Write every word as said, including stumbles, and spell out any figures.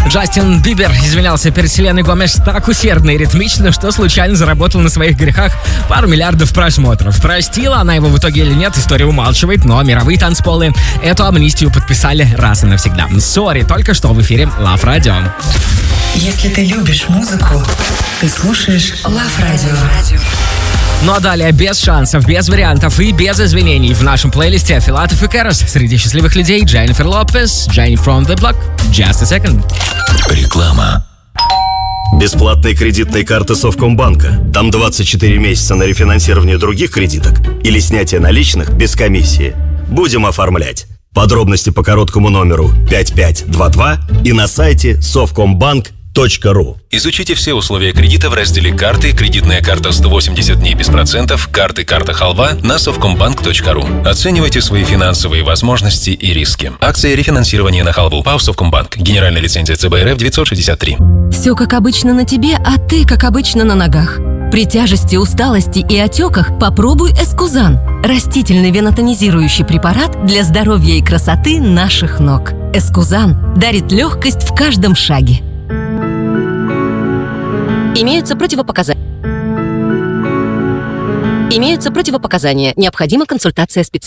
Джастин Бибер извинялся перед Селеной Гомес так усердно и ритмично, что случайно заработал на своих грехах пару миллиардов просмотров. Простила она его в итоге или нет, история умалчивает, но мировые танцполы эту амнистию подписали раз и навсегда. Сори, только что в эфире Love Radio. Если ты любишь музыку, ты слушаешь Love Radio. Ну а далее без шансов, без вариантов и без извинений в нашем плейлисте Филатов и Кэрос. Среди счастливых людей Дженнифер Лопес, Jenny from the Block, Just a Second. Реклама. Бесплатные кредитные карты Совкомбанка. Там двадцать четыре месяца на рефинансирование других кредиток или снятие наличных без комиссии. Будем оформлять. Подробности по короткому номеру пять пять два два и на сайте совкомбанк точка ру. Изучите все условия кредита в разделе «Карты», «Кредитная карта сто восемьдесят дней без процентов», «Карты, карта халва» на совкомбанк точка ру. Оценивайте свои финансовые возможности и риски. Акция рефинансирования на халву. ПАО «Совкомбанк». Генеральная лицензия ЦБ РФ девятьсот шестьдесят три. Все как обычно на тебе, а ты как обычно на ногах. При тяжести, усталости и отеках попробуй Эскузан. Растительный венотонизирующий препарат для здоровья и красоты наших ног. Эскузан дарит легкость в каждом шаге. Имеются противопоказания. Имеются противопоказания. Необходима консультация специалиста.